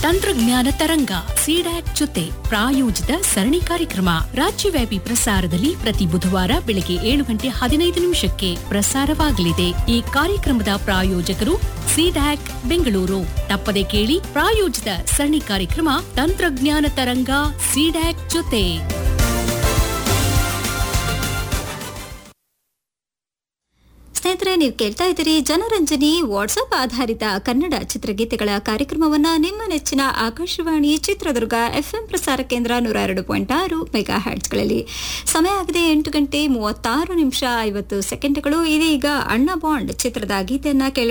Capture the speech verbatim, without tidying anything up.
ತಂತ್ರಜ್ಞಾನ ತರಂಗ ಸಿಡ್ಯಾಕ್ ಜೊತೆ ಪ್ರಾಯೋಜಿತ ಸರಣಿ ಕಾರ್ಯಕ್ರಮ ರಾಜ್ಯವ್ಯಾಪಿ ಪ್ರಸಾರದಲ್ಲಿ ಪ್ರತಿ ಬುಧವಾರ ಬೆಳಗ್ಗೆ ಏಳು ಗಂಟೆ ಹದಿನೈದು ನಿಮಿಷಕ್ಕೆ ಪ್ರಸಾರವಾಗಲಿದೆ. ಈ ಕಾರ್ಯಕ್ರಮದ ಪ್ರಾಯೋಜಕರು ಸಿಡ್ಯಾಕ್ ಬೆಂಗಳೂರು. ತಪ್ಪದೆ ಕೇಳಿ ಪ್ರಾಯೋಜಿತ ಸರಣಿ ಕಾರ್ಯಕ್ರಮ ತಂತ್ರಜ್ಞಾನ ತರಂಗ ಸಿಡ್ಯಾಕ್ ಜೊತೆ. ಸ್ನೇಹಿತರೆ, ನೀವು ಕೇಳ್ತಾ ಇದ್ದೀರಿ ಜನರಂಜನಿ ವಾಟ್ಸ್ಆಪ್ ಆಧಾರಿತ ಕನ್ನಡ ಚಿತ್ರಗೀತೆಗಳ ಕಾರ್ಯಕ್ರಮವನ್ನ ನಿಮ್ಮ ನೆಚ್ಚಿನ ಆಕಾಶವಾಣಿ ಚಿತ್ರದುರ್ಗ ಎಫ್ಎಂ ಪ್ರಸಾರ ಕೇಂದ್ರ ನೂರ ಎರಡು ಪಾಯಿಂಟ್ ಆರು ಮೆಗಾ ಹರ್ಟ್ಸ್ಗಳಲ್ಲಿ. ಸಮಯ ಆಗಿದೆ ಎಂಟು ಗಂಟೆ ಮೂವತ್ತಾರು ನಿಮಿಷ ಐವತ್ತು ಸೆಕೆಂಡ್ಗಳು. ಇದೀಗ ಅಣ್ಣ ಬಾಂಡ್ ಚಿತ್ರದ ಗೀತೆಯನ್ನ ಕೇಳೋಣ.